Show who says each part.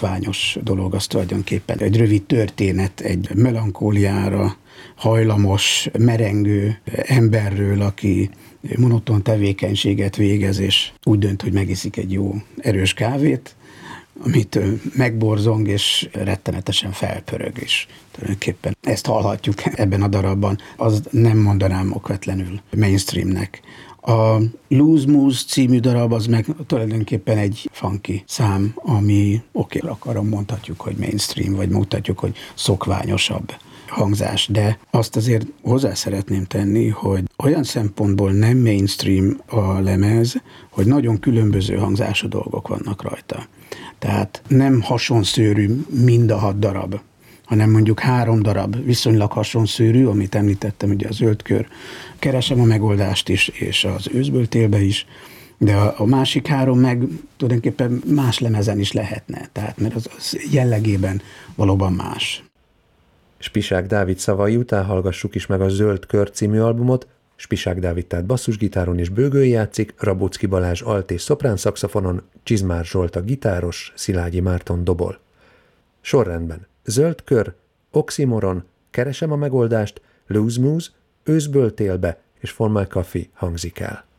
Speaker 1: szokványos dolog az tulajdonképpen egy rövid történet, egy melankóliára hajlamos, merengő emberről, aki monoton tevékenységet végez, és úgy dönt, hogy megiszik egy jó erős kávét, amit megborzong, és rettenetesen felpörög, és tulajdonképpen ezt hallhatjuk ebben a darabban. Az nem mondanám okvetlenül mainstreamnek. A Loose Moose című darab az meg tulajdonképpen egy funky szám, ami akarom mondhatjuk, hogy mainstream, vagy mondhatjuk, hogy szokványosabb hangzás, de azt azért hozzá szeretném tenni, hogy olyan szempontból nem mainstream a lemez, hogy nagyon különböző hangzású dolgok vannak rajta. Tehát nem hasonszőrű mind a 6 darab, hanem mondjuk 3 darab viszonylag hasonszőrű, amit említettem, ugye a Zöld kör, Keresem a megoldást is, és az Őszből télbe is, de a másik 3 meg tulajdonképpen más lemezen is lehetne, tehát mert az jellegében valóban más.
Speaker 2: Spisák Dávid szavai után hallgassuk is meg a Zöld kör című albumot. Spisák Dávid tehát basszusgitáron és bőgőn játszik, Rabocki Balázs alt és szoprán szaxofonon, Csizmár Zsolt a gitáros, Szilágyi Márton dobol. Sorrendben: Zöld kör, Oxymoron, Keresem a megoldást, Loose Moose, Őszből télbe és For My Coffee hangzik el.